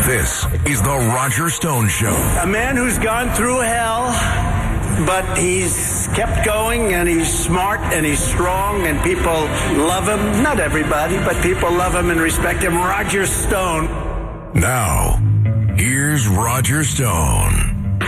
This is the Roger Stone Show. A man who's gone through hell, but he's kept going, and he's smart, and he's strong, and people love him. Not everybody, but people love him and respect him. Roger Stone. Now, here's Roger Stone.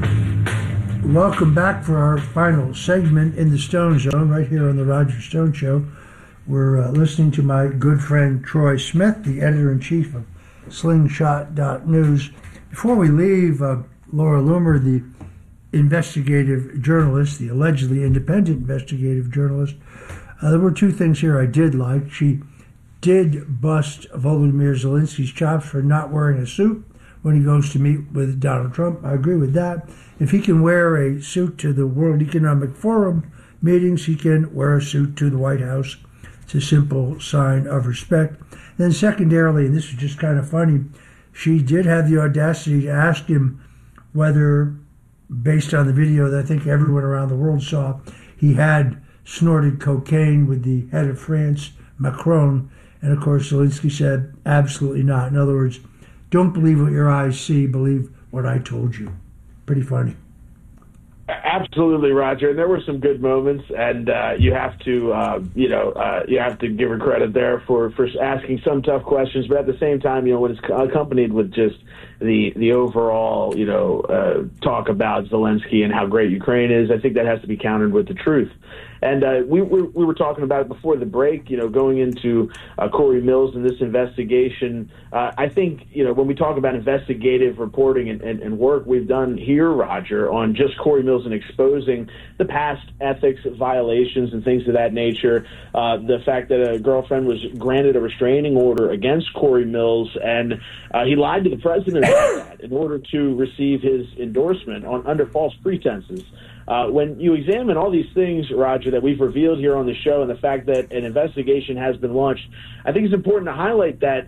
Welcome back for our final segment in the Stone Zone, right here on the Roger Stone Show. We're listening to my good friend Troy Smith, the editor-in-chief of Slingshot.News. Before we leave, Laura Loomer, the investigative journalist, the allegedly independent investigative journalist, there were two things here I did like. She did bust Volodymyr Zelensky's chops for not wearing a suit when he goes to meet with Donald Trump. I agree with that. If he can wear a suit to the World Economic Forum meetings, he can wear a suit to the White House. It's a simple sign of respect. Then secondarily, and this is just kind of funny, she did have the audacity to ask him whether, based on the video that I think everyone around the world saw, he had snorted cocaine with the head of France, Macron. And of course, Zelensky said, absolutely not. In other words, don't believe what your eyes see, believe what I told you. Pretty funny. Absolutely, Roger. And there were some good moments, and you have to, you have to give her credit there for asking some tough questions. But at the same time, when it's accompanied with just the overall, talk about Zelensky and how great Ukraine is, I think that has to be countered with the truth. And we were talking about it before the break, going into Corey Mills and this investigation. I think, when we talk about investigative reporting and work we've done here, Roger, on just Corey Mills and exposing the past ethics violations and things of that nature, the fact that a girlfriend was granted a restraining order against Corey Mills, and he lied to the president about that in order to receive his endorsement under false pretenses. When you examine all these things, Roger, that we've revealed here on the show, and the fact that an investigation has been launched, I think it's important to highlight that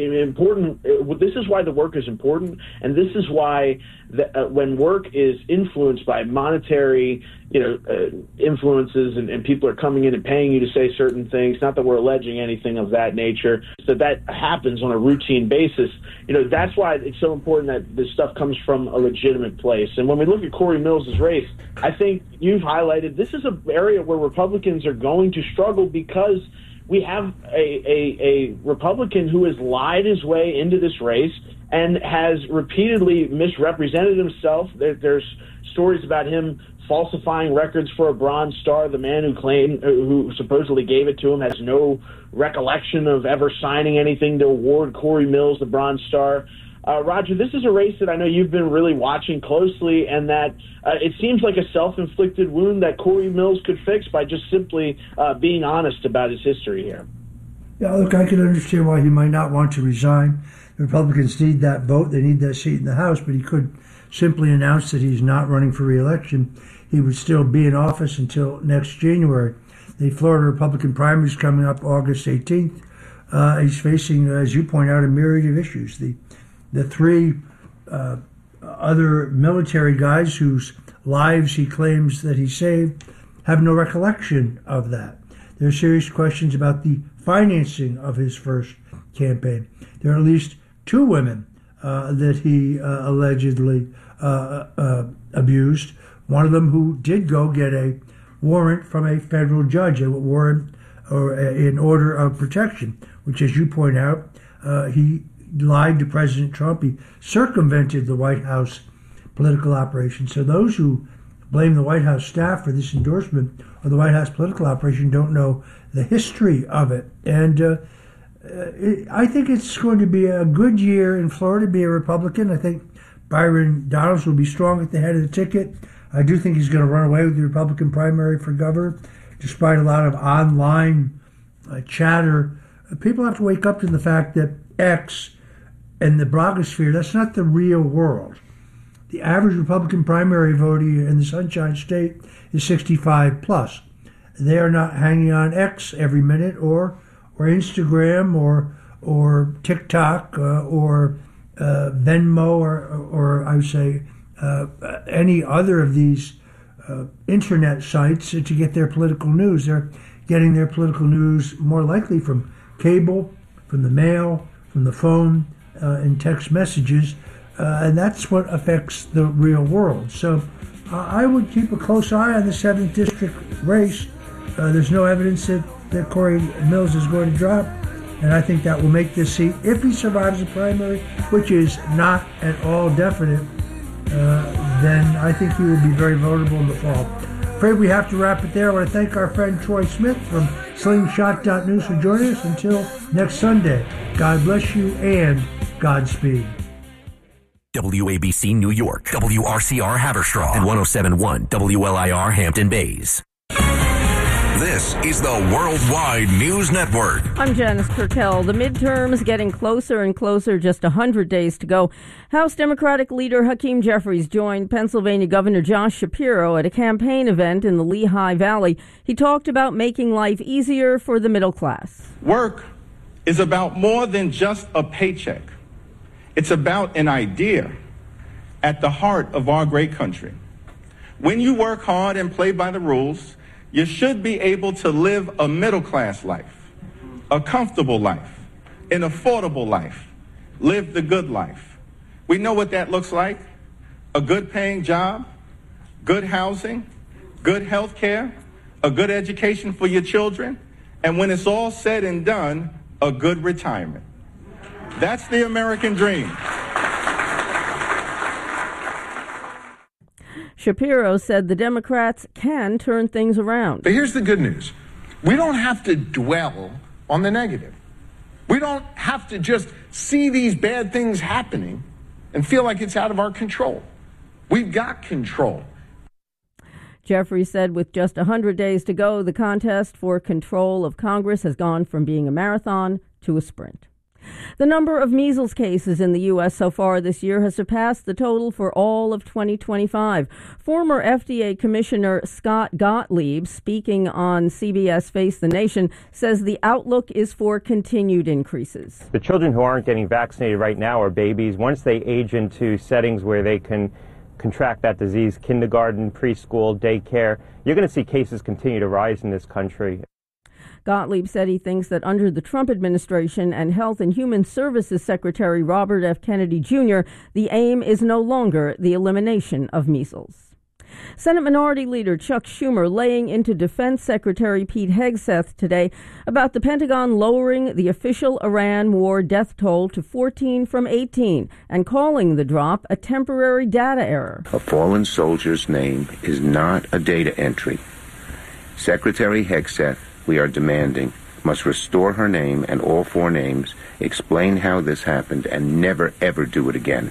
this is why the work is important, and this is why when work is influenced by monetary influences and people are coming in and paying you to say certain things, not that we're alleging anything of that nature, that happens on a routine basis. That's why it's so important that this stuff comes from a legitimate place. And when we look at Corey Mills' race, I think you've highlighted this is an area where Republicans are going to struggle, because we have a Republican who has lied his way into this race and has repeatedly misrepresented himself. There's stories about him falsifying records for a Bronze Star. The man who supposedly gave it to him has no recollection of ever signing anything to award Corey Mills the Bronze Star. Roger, this is a race that I know you've been really watching closely, and that it seems like a self-inflicted wound that Corey Mills could fix by just simply being honest about his history here. Yeah, look, I can understand why he might not want to resign. The Republicans need that vote. They need that seat in the House, but he could simply announce that he's not running for re-election. He would still be in office until next January. The Florida Republican primary is coming up August 18th. He's facing, as you point out, a myriad of issues. The three other military guys whose lives he claims that he saved have no recollection of that. There are serious questions about the financing of his first campaign. There are at least two women that he allegedly abused. One of them who did go get a warrant from a federal judge, a warrant or an order of protection, which, as you point out, he lied to President Trump. He circumvented the White House political operation. So those who blame the White House staff for this endorsement or the White House political operation don't know the history of it. And I think it's going to be a good year in Florida to be a Republican. I think Byron Donalds will be strong at the head of the ticket. I do think he's going to run away with the Republican primary for governor, despite a lot of online chatter. People have to wake up to the fact that X and the blogosphere, that's not the real world. The average Republican primary votee in the Sunshine State is 65 plus. They are not hanging on X every minute or Instagram or TikTok or Venmo or I would say any other of these internet sites to get their political news. They're getting their political news more likely from cable, from the mail, from the phone, in text messages, and that's what affects the real world. So I would keep a close eye on the 7th District race. There's no evidence that Corey Mills is going to drop, and I think that will make this seat, if he survives the primary, which is not at all definite, then I think he will be very vulnerable in the fall. Afraid we have to wrap it there. I want to thank our friend Troy Smith from Slingshot.News for joining us. Until next Sunday, God bless you and Godspeed. WABC New York, WRCR Haverstraw, and 107.1 WLIR Hampton Bays. This is the Worldwide News Network. I'm Janice Kurtel. The midterms getting closer and closer, just 100 days to go. House Democratic leader Hakeem Jeffries joined Pennsylvania Governor Josh Shapiro at a campaign event in the Lehigh Valley. He talked about making life easier for the middle class. Work is about more than just a paycheck. It's about an idea at the heart of our great country. When you work hard and play by the rules, you should be able to live a middle-class life, a comfortable life, an affordable life, live the good life. We know what that looks like: a good-paying job, good housing, good health care, a good education for your children, and when it's all said and done, a good retirement. That's the American dream. Shapiro said the Democrats can turn things around. But here's the good news. We don't have to dwell on the negative. We don't have to just see these bad things happening and feel like it's out of our control. We've got control. Jeffries said with just 100 days to go, the contest for control of Congress has gone from being a marathon to a sprint. The number of measles cases in the U.S. so far this year has surpassed the total for all of 2025. Former FDA Commissioner Scott Gottlieb, speaking on CBS Face the Nation, says the outlook is for continued increases. The children who aren't getting vaccinated right now are babies. Once they age into settings where they can contract that disease, kindergarten, preschool, daycare, you're going to see cases continue to rise in this country. Gottlieb said he thinks that under the Trump administration and Health and Human Services Secretary Robert F. Kennedy Jr., the aim is no longer the elimination of measles. Senate Minority Leader Chuck Schumer laying into Defense Secretary Pete Hegseth today about the Pentagon lowering the official Iran war death toll to 14 from 18 and calling the drop a temporary data error. A fallen soldier's name is not a data entry. Secretary Hegseth, we are demanding, must restore her name and all 4 names, explain how this happened, and never, ever do it again.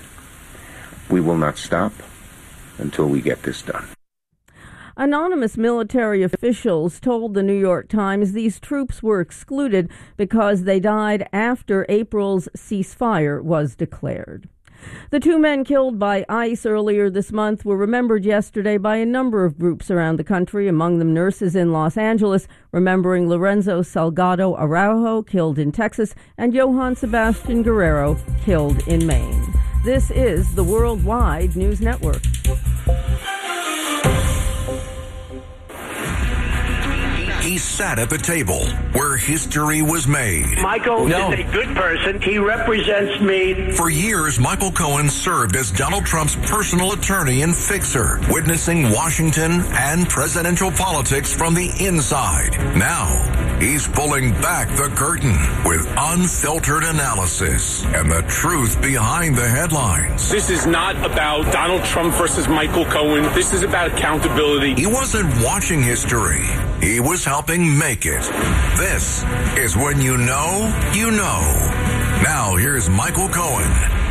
We will not stop until we get this done. Anonymous military officials told the New York Times these troops were excluded because they died after April's ceasefire was declared. The 2 men killed by ICE earlier this month were remembered yesterday by a number of groups around the country, among them nurses in Los Angeles, remembering Lorenzo Salgado Araujo, killed in Texas, and Johann Sebastian Guerrero, killed in Maine. This is the Worldwide News Network. He sat at the table where history was made. Michael is a good person. He represents me. For years, Michael Cohen served as Donald Trump's personal attorney and fixer, witnessing Washington and presidential politics from the inside. Now, he's pulling back the curtain with unfiltered analysis and the truth behind the headlines. This is not about Donald Trump versus Michael Cohen. This is about accountability. He wasn't watching history. He was helping make it. This is when you know, you know. Now here's Michael Cohen.